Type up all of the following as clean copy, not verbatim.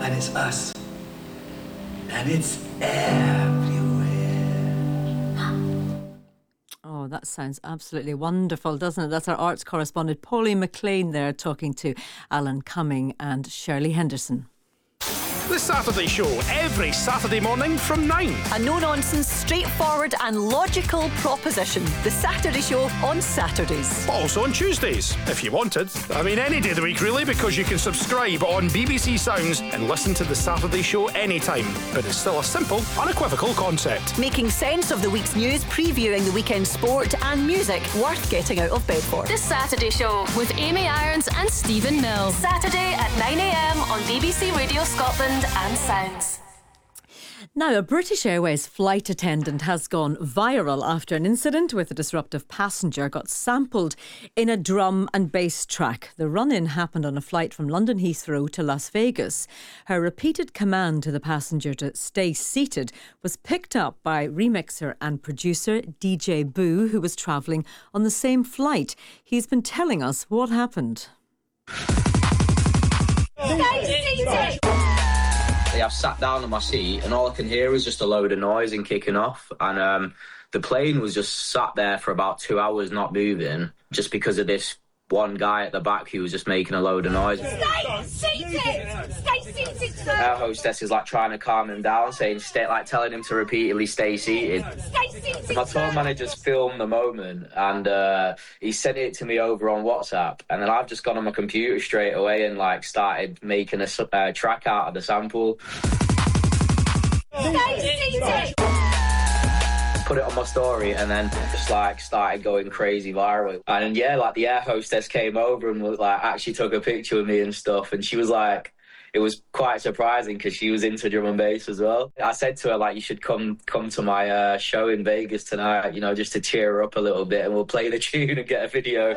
and it's us. And it's everywhere. Oh, that sounds absolutely wonderful, doesn't it? That's our arts correspondent, Pauline McLean there, talking to Alan Cumming and Shirley Henderson. The Saturday Show, every Saturday morning from 9. A no-nonsense, straightforward and logical proposition. The Saturday Show on Saturdays. Also on Tuesdays, if you wanted. I mean, any day of the week, really, because you can subscribe on BBC Sounds and listen to The Saturday Show anytime. But it's still a simple, unequivocal concept. Making sense of the week's news, previewing the weekend sport and music worth getting out of bed for. The Saturday Show with Amy Irons and Stephen Mills. Saturday at 9 a.m. on BBC Radio Scotland and Sounds. Now, a British Airways flight attendant has gone viral after an incident with a disruptive passenger got sampled in a drum and bass track. The run-in happened on a flight from London Heathrow to Las Vegas. Her repeated command to the passenger to stay seated was picked up by remixer and producer DJ Boo, who was travelling on the same flight. He's been telling us what happened. Stay seated! I've sat down on my seat and all I can hear is just a load of noise and kicking off. And the plane was just sat there for about 2 hours not moving just because of this one guy at the back who was just making a load of noise. Stay seated! Stay seated, sir! Our hostess is like trying to calm him down, saying, telling him to repeatedly stay seated. Stay seated, My tour manager's filmed the moment and he sent it to me over on WhatsApp, and then I've just gone on my computer straight away and like started making a track out of the sample. Stay seated! Put it on my story and then just like started going crazy viral. And yeah, like the air hostess came over and was like actually took a picture with me and stuff, and she was like, it was quite surprising because she was into drum and bass as well. I said to her, like, you should come to my show in Vegas tonight, you know, just to cheer her up a little bit, and we'll play the tune and get a video.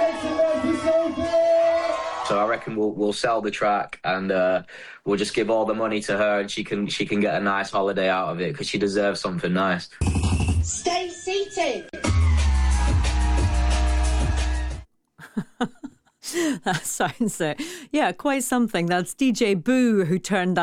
So I reckon we'll sell the track and we'll just give all the money to her, and she can get a nice holiday out of it because she deserves something nice. Stay seated! That sounds, quite something. That's DJ Boo who turned that